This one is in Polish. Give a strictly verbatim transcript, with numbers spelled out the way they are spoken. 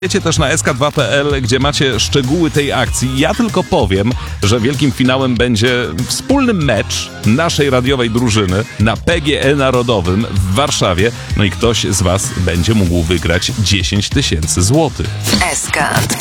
Wiecie też na S K dwa kropka P L, gdzie macie szczegóły tej akcji. Ja tylko powiem, że wielkim finałem będzie wspólny mecz naszej radiowej drużyny na P G E Narodowym w Warszawie. No i ktoś z was będzie mógł wygrać dziesięć tysięcy złotych. S K